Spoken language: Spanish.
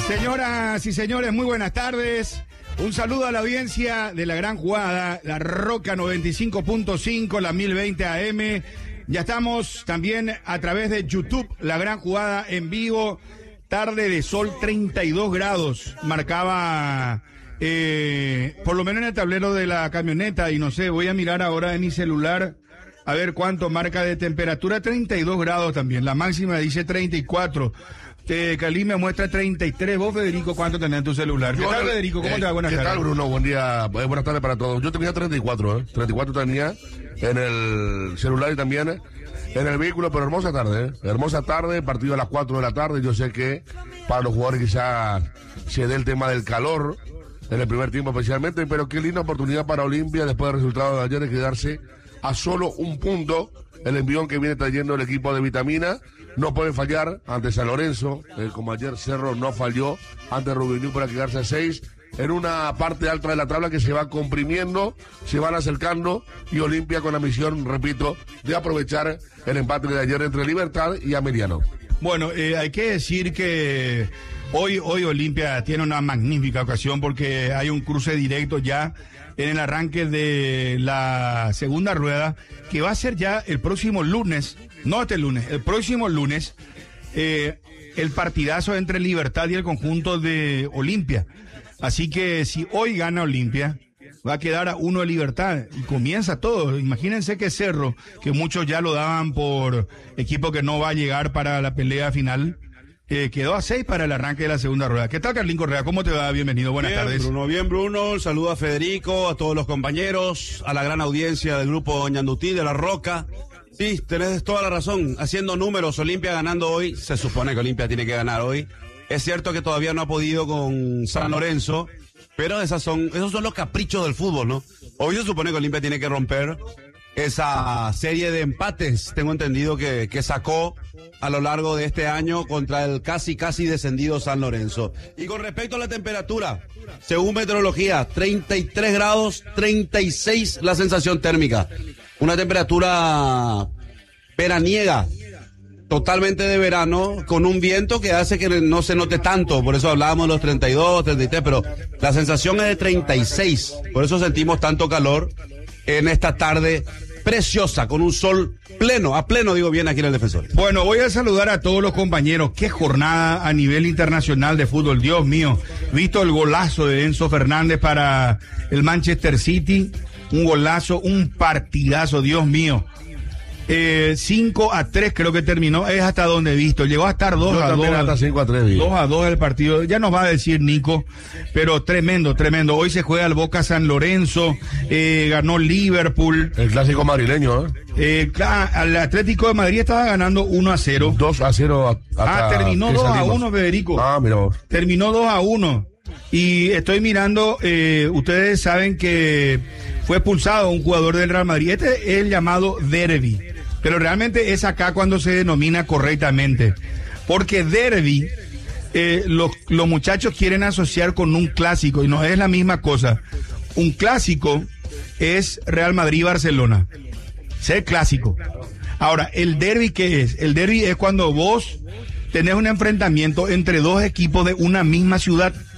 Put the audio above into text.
Señoras y señores, muy buenas tardes. Un saludo a la audiencia de La Gran Jugada, La Roca 95.5, la 1020 AM. Ya estamos también a través de YouTube, La Gran Jugada en vivo. Tarde de sol, 32 grados, marcaba por lo menos en el tablero de la camioneta. Y no sé, voy a mirar ahora en mi celular a ver cuánto marca de temperatura. 32 grados también, la máxima dice 34. Cali me muestra 33. Vos, Federico, ¿cuánto tenés en tu celular? ¿Qué tal, Federico? ¿Cómo te va? Buenas tardes. ¿Qué tal, Bruno? Buen día. Buenas tardes para todos. Yo tenía 34, ¿eh? 34 tenía en el celular y también en el vehículo, pero hermosa tarde, ¿eh? Hermosa tarde, partido a las 4 de la tarde. Yo sé que para los jugadores quizás se dé el tema del calor en el primer tiempo especialmente, pero qué linda oportunidad para Olimpia después del resultado de ayer de quedarse a solo un punto. El envión que viene trayendo el equipo de Vitamina no puede fallar ante San Lorenzo, como ayer Cerro no falló ante Rubio Ñu para quedarse a 6, en una parte alta de la tabla que se va comprimiendo, se van acercando, y Olimpia con la misión, repito, de aprovechar el empate de ayer entre Libertad y Ameriano. Bueno, hay que decir que hoy Olimpia tiene una magnífica ocasión porque hay un cruce directo ya en el arranque de la segunda rueda, que va a ser ya el próximo lunes, no este lunes, el próximo lunes, el partidazo entre Libertad y el conjunto de Olimpia. Así que si hoy gana Olimpia, va a quedar a 1 de Libertad y comienza todo. Imagínense que Cerro, que muchos ya lo daban por equipo que no va a llegar para la pelea final, quedó a 6 para el arranque de la segunda rueda. ¿Qué tal, Carlín Correa? ¿Cómo te va? Bienvenido, buenas tardes. Bien, Bruno. Saludo a Federico, a todos los compañeros, a la gran audiencia del grupo Ñandutí de La Roca. Sí, tenés toda la razón. Haciendo números, Olimpia ganando hoy, se supone que Olimpia tiene que ganar hoy. Es cierto que todavía no ha podido con San Lorenzo, pero esos son los caprichos del fútbol, ¿no? Hoy se supone que Olimpia tiene que romper esa serie de empates, tengo entendido que sacó a lo largo de este año contra el casi descendido San Lorenzo. Y con respecto a la temperatura, según meteorología, 33 grados, 36 la sensación térmica. Una temperatura veraniega, totalmente de verano, con un viento que hace que no se note tanto, por eso hablábamos de los 32, 33, pero la sensación es de 36, por eso sentimos tanto calor en esta tarde preciosa, con un sol pleno, a pleno digo bien aquí en el Defensor. Bueno, voy a saludar a todos los compañeros. Qué jornada a nivel internacional de fútbol, Dios mío. Visto el golazo de Enzo Fernández para el Manchester City, un golazo, un partidazo, Dios mío. 5-3 creo que terminó, es hasta donde he visto, llegó a estar 2-2, hasta 5-3, 2-2 el partido, ya nos va a decir Nico, pero tremendo, hoy se juega el Boca San Lorenzo, ganó Liverpool. El clásico madrileño, el Atlético de Madrid estaba ganando 1-0. 2-0 terminó 2-1, Federico. Mira vos. Terminó 2-1. Y estoy mirando, ustedes saben que fue expulsado un jugador del Real Madrid. Este es el llamado derbi, pero realmente es acá cuando se denomina correctamente, porque derbi los muchachos quieren asociar con un clásico y no es la misma cosa. Un clásico es Real Madrid-Barcelona, es el clásico. Ahora, ¿el derbi qué es? El derbi es cuando vos tenés un enfrentamiento entre dos equipos de una misma ciudad.